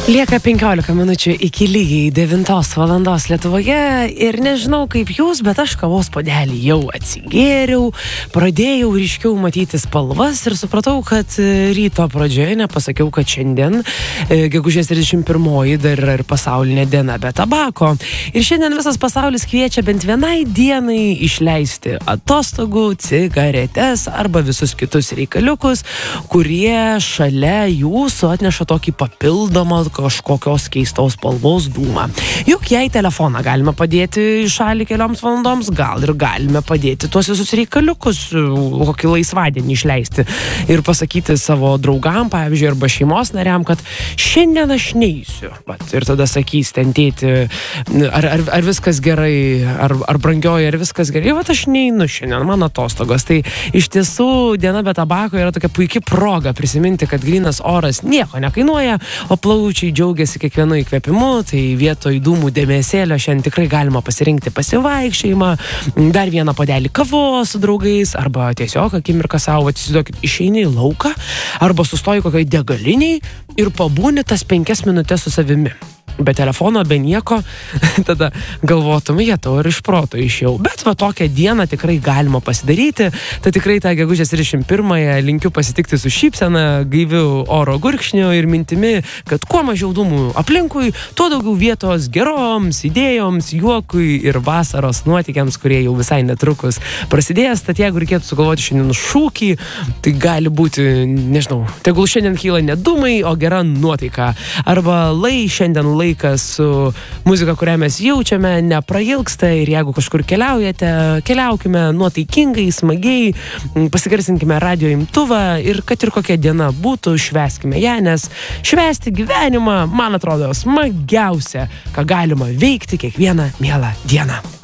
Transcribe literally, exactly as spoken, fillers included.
Lieka penkiolika minučių iki lygiai devintos valandos Lietuvoje ir nežinau kaip jūs, bet aš kavos puodelį jau atsigėriau, pradėjau ryškiau matyti spalvas ir supratau, kad ryto pradžioje nepasakiau, kad šiandien gegužės trisdešimt pirmoji dar yra ir pasaulinė diena be tabako. Ir šiandien visas pasaulis kviečia bent vienai dienai išleisti atostogų, cigaretes arba visus kitus reikaliukus, kurie šalia jūsų atneša tokį papildomą kažkokios keistos spalvos dūmą. Juk jei telefoną galime padėti į šalį kelioms valandoms, gal ir galime padėti tuos visus reikaliukus, kokį laisvadienį išleisti ir pasakyti savo draugam, pavyzdžiui, arba šeimos nariam, kad šiandien aš neįsiu. Vat, ir tada sakys ten tėti, ar, ar, ar viskas gerai, ar, ar brangioji, ar viskas gerai. Vat aš neinu šiandien, man atostogos. Tai iš tiesų diena be tabako yra tokia puikia proga prisiminti, kad grynas oras nieko nekainuoja, o plaučiai džiaugiasi kiekvienu įkvėpimu, tai vietoj dūmų dėmesėlio šiandien tikrai galima pasirinkti pasivaikščiojimą, dar vieną puodelį kavos su draugais, arba tiesiog akimirką savo, atsisiduokit, išeini į lauką, arba sustoji kokioj degaliniai ir pabūni tas penkias minutės su savimi. Be telefono, be nieko, tada galvotum, jie tau ir iš proto išėjau. Bet va tokią dieną tikrai galima pasidaryti, tai tikrai tą gegužės trisdešimt pirmąją linkiu pasitikti su šypsena, gaiviu oro gurkšniu ir mintimi, kad kuo mažiau dūmų aplinkui, tuo daugiau vietos geroms idėjoms, juokui ir vasaros nuotykiams, kurie jau visai netrukus prasidės. Tad jeigu reikėtų sugalvoti šiandien šūkį, tai gali būti, nežinau, tegul šiandien kyla ne dūmai, o gera nuotaika. Arba lai šiandien laikas su muzika, kurią mes jaučiame, neprailgsta ir jeigu kažkur keliaujate, keliaukime nuotaikingai, smagiai, pasigarsinkime radio imtuvą ir kad ir kokia diena būtų, švęskime ją, nes švęsti gyvenimą, man atrodo, smagiausia, ką galima veikti kiekvieną mielą dieną.